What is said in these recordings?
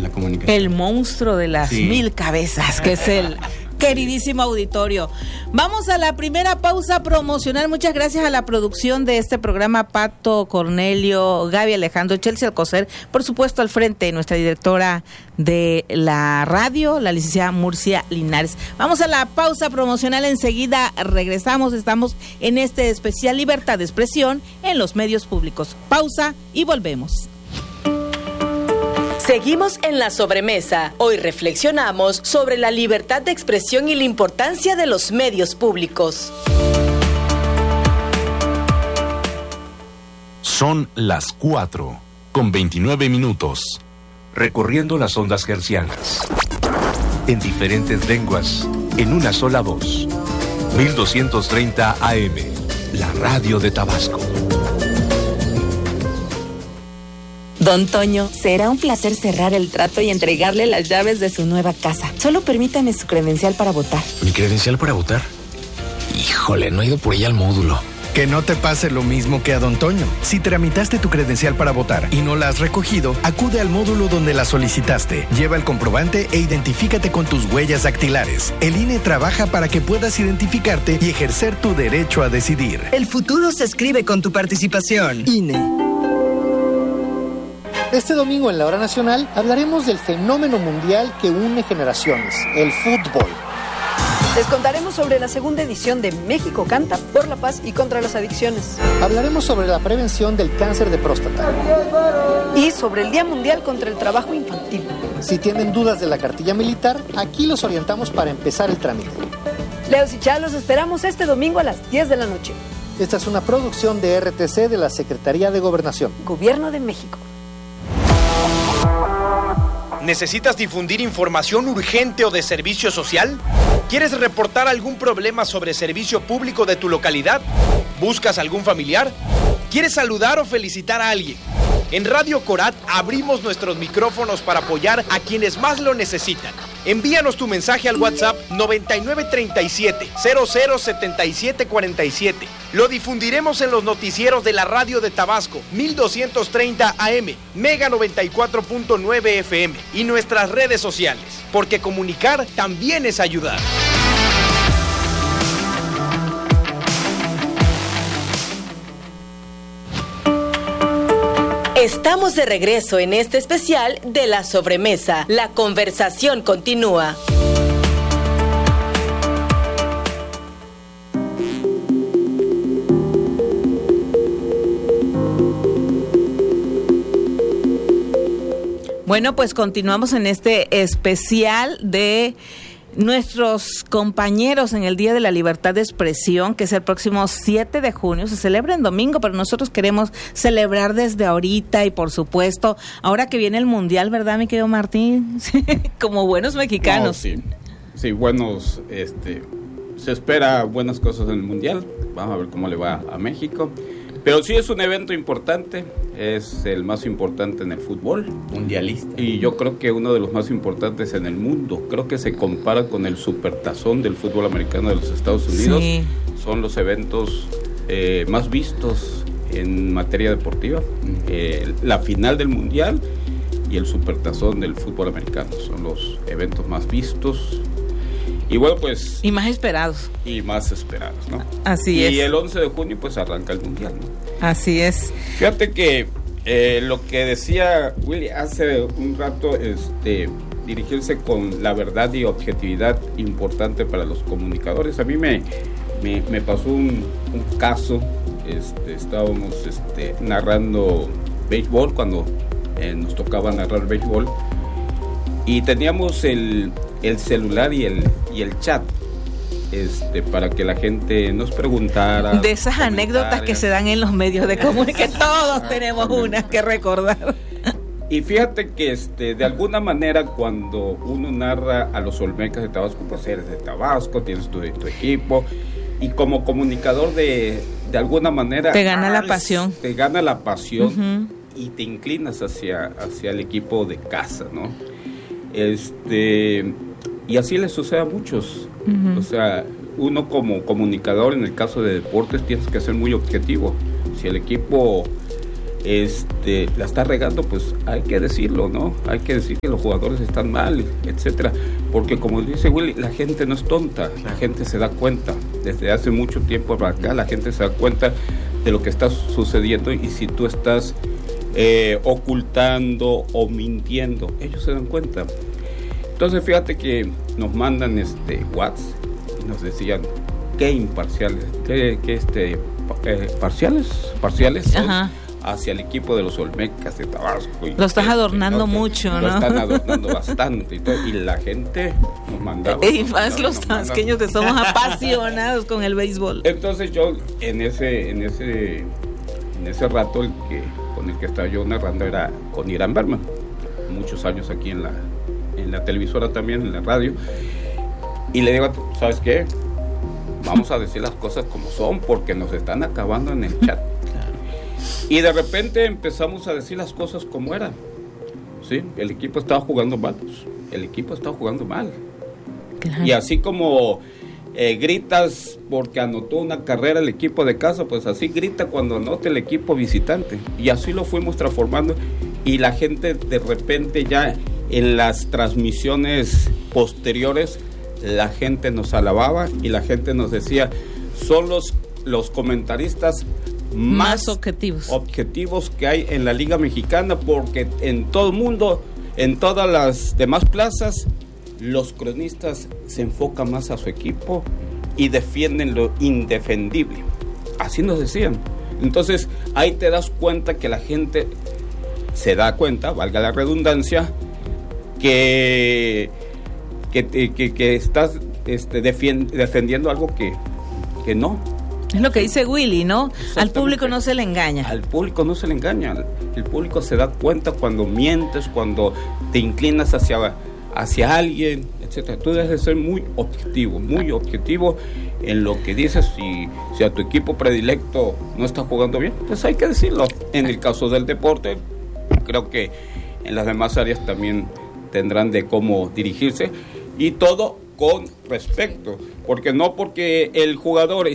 la comunicación. El monstruo de las 1000 cabezas, que es el queridísimo auditorio. Vamos a la primera pausa promocional. Muchas gracias a la producción de este programa, Pato, Cornelio, Gaby, Alejandro, Chelsea Alcocer, por supuesto al frente, nuestra directora de la radio, la licenciada Murcia Linares. Vamos a la pausa promocional, enseguida regresamos. Estamos en este especial Libertad de Expresión en los medios públicos. Pausa y volvemos. Seguimos en la sobremesa. Hoy reflexionamos sobre la libertad de expresión y la importancia de los medios públicos. Son las 4:29. Recorriendo las ondas hercianas. En diferentes lenguas, en una sola voz. 1230 AM, la radio de Tabasco. Don Toño, será un placer cerrar el trato y entregarle las llaves de su nueva casa. Solo permítame su credencial para votar. ¿Mi credencial para votar? Híjole, no he ido por ella al módulo. Que no te pase lo mismo que a Don Toño. Si tramitaste tu credencial para votar y no la has recogido, acude al módulo donde la solicitaste. Lleva el comprobante e identifícate con tus huellas dactilares. El INE trabaja para que puedas identificarte y ejercer tu derecho a decidir. El futuro se escribe con tu participación. INE. Este domingo en la Hora Nacional hablaremos del fenómeno mundial que une generaciones, el fútbol. Les contaremos sobre la segunda edición de México Canta por la paz y contra las adicciones. Hablaremos sobre la prevención del cáncer de próstata. Y sobre el Día Mundial contra el Trabajo Infantil. Si tienen dudas de la cartilla militar, aquí los orientamos para empezar el trámite. Leos y Chá, los esperamos este domingo a las 10 de la noche. Esta es una producción de RTC de la Secretaría de Gobernación. Gobierno de México. ¿Necesitas difundir información urgente o de servicio social? ¿Quieres reportar algún problema sobre servicio público de tu localidad? ¿Buscas algún familiar? ¿Quieres saludar o felicitar a alguien? En Radio Corat abrimos nuestros micrófonos para apoyar a quienes más lo necesitan. Envíanos tu mensaje al WhatsApp 9937-007747. Lo difundiremos en los noticieros de la radio de Tabasco, 1230 AM, Mega 94.9 FM y nuestras redes sociales, porque comunicar también es ayudar. Estamos de regreso en este especial de La Sobremesa. La conversación continúa. Bueno, pues continuamos en este especial de nuestros compañeros en el Día de la Libertad de Expresión, que es el próximo 7 de junio, se celebra en domingo, pero nosotros queremos celebrar desde ahorita y por supuesto, ahora que viene el Mundial, ¿verdad, mi querido Martín? Como buenos mexicanos. No, sí, buenos, se espera buenas cosas en el Mundial, vamos a ver cómo le va a México. Pero sí es un evento importante, es el más importante en el fútbol. Mundialista. Y yo creo que uno de los más importantes en el mundo. Creo que se compara con el supertazón del fútbol americano de los Estados Unidos. Sí. Son los eventos más vistos en materia deportiva. La final del Mundial y el supertazón del fútbol americano son los eventos más vistos. Y bueno, pues... Y más esperados. ¿No? Así es. Y el 11 de junio, pues, arranca el Mundial, ¿no? Así es. Fíjate que lo que decía Willy hace un rato, dirigirse con la verdad y objetividad importante para los comunicadores. A mí me pasó un caso, estábamos narrando béisbol cuando nos tocaba narrar béisbol. Y teníamos el celular y el chat para que la gente nos preguntara. De esas anécdotas que se dan en los medios de comunicación, que todos tenemos una que recordar. Y fíjate que de alguna manera cuando uno narra a los Olmecas de Tabasco, pues eres de Tabasco, tienes tu equipo, y como comunicador de alguna manera te gana la pasión. Te gana la pasión, y te inclinas hacia el equipo de casa, ¿no? Y así les sucede a muchos. O sea, uno como comunicador en el caso de deportes tienes que ser muy objetivo. Si el equipo la está regando, pues hay que decirlo, ¿no? Hay que decir que los jugadores están mal, etcétera, porque como dice Willy, la gente no es tonta, la gente se da cuenta. Desde hace mucho tiempo para acá la gente se da cuenta de lo que está sucediendo, y si tú estás ocultando o mintiendo, ellos se dan cuenta. Entonces fíjate que nos mandan WhatsApp y nos decían qué imparciales, parciales son. Ajá. Hacia el equipo de los Olmecas de Tabasco. Lo estás adornando mucho, ¿no? Lo están adornando bastante. Y la gente nos mandaba. Y más los tabasqueños que somos apasionados con el béisbol. Entonces yo, en ese rato, con el que estaba yo narrando era con Irán Berman. Muchos años aquí en la televisora también, en la radio. Y le digo, ¿sabes qué? Vamos a decir las cosas como son, porque nos están acabando en el chat. Y de repente empezamos a decir las cosas como eran. ¿Sí? El equipo estaba jugando mal. Pues, el equipo estaba jugando mal. Claro. Y así como gritas porque anotó una carrera el equipo de casa, pues así grita cuando anota el equipo visitante. Y así lo fuimos transformando. Y la gente de repente ya en las transmisiones posteriores, la gente nos alababa y la gente nos decía, son los comentaristas más objetivos que hay en la Liga Mexicana, porque en todo el mundo, en todas las demás plazas, los cronistas se enfocan más a su equipo y defienden lo indefendible. Así nos decían. Entonces ahí te das cuenta que la gente se da cuenta, valga la redundancia, que estás defendiendo algo que no. Es lo que dice Willy, ¿no? Al público no se le engaña. Al público no se le engaña. El público se da cuenta cuando mientes, cuando te inclinas hacia alguien, etcétera. Tú debes de ser muy objetivo en lo que dices. Si a tu equipo predilecto no está jugando bien, pues hay que decirlo. En el caso del deporte, creo que en las demás áreas también tendrán de cómo dirigirse, y todo con respeto, porque no porque el jugador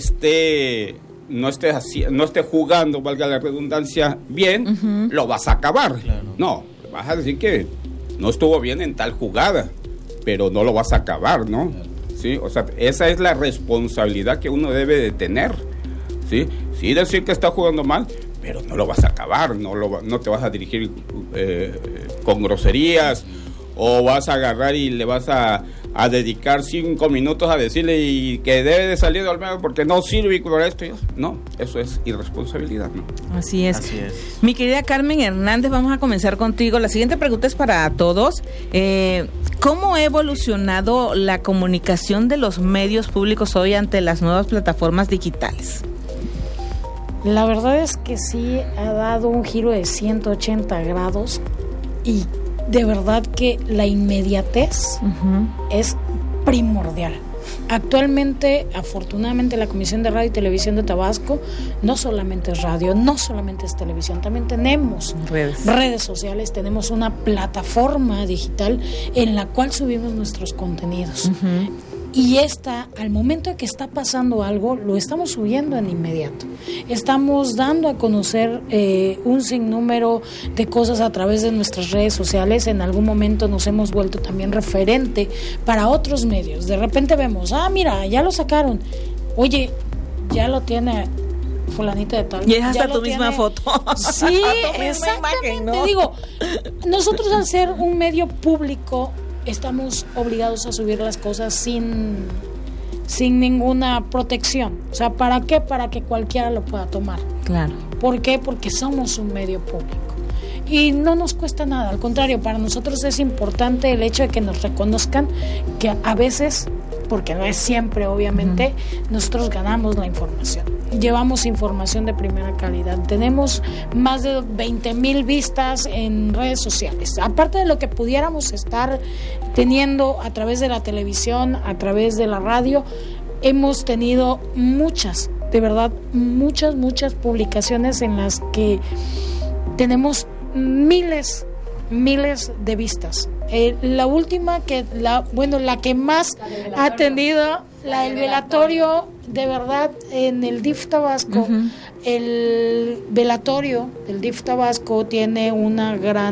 no esté jugando, valga la redundancia, bien, lo vas a acabar. Claro. No, vas a decir que no estuvo bien en tal jugada, pero no lo vas a acabar, ¿no? Claro. Sí, o sea, esa es la responsabilidad que uno debe de tener, ¿sí? Sí decir que está jugando mal, pero no lo vas a acabar, no te vas a dirigir con groserías, o vas a agarrar y le vas a dedicar 5 minutos a decirle y que debe de salir de Olmedo porque no sirve por esto. No, eso es irresponsabilidad, ¿no? Así es. Mi querida Carmen Hernández, vamos a comenzar contigo. La siguiente pregunta es para todos. ¿Cómo ha evolucionado la comunicación de los medios públicos hoy ante las nuevas plataformas digitales? La verdad es que sí ha dado un giro de 180 grados y de verdad que la inmediatez es primordial. Actualmente, afortunadamente, la Comisión de Radio y Televisión de Tabasco no solamente es radio, no solamente es televisión, también tenemos redes sociales, tenemos una plataforma digital en la cual subimos nuestros contenidos. Y al momento de que está pasando algo, lo estamos subiendo en inmediato. Estamos dando a conocer un sinnúmero de cosas a través de nuestras redes sociales. En algún momento nos hemos vuelto también referente para otros medios. De repente vemos, mira, ya lo sacaron. Oye, ya lo tiene fulanita de tal. Y es hasta tu misma foto. Sí, exactamente. Imagen, ¿no? Digo, nosotros al ser un medio público estamos obligados a subir las cosas sin ninguna protección. O sea, ¿para qué? Para que cualquiera lo pueda tomar. Claro. ¿Por qué? Porque somos un medio público. Y no nos cuesta nada, al contrario, para nosotros es importante el hecho de que nos reconozcan que a veces, porque no es siempre obviamente, nosotros ganamos la información. Llevamos información de primera calidad. Tenemos más de 20,000 vistas en redes sociales. Aparte de lo que pudiéramos estar teniendo a través de la televisión, a través de la radio, hemos tenido muchas, de verdad, muchas publicaciones en las que tenemos miles de vistas. La última la que más ha tenido El velatorio, de verdad, en el DIF Tabasco, el velatorio del DIF Tabasco tiene una gran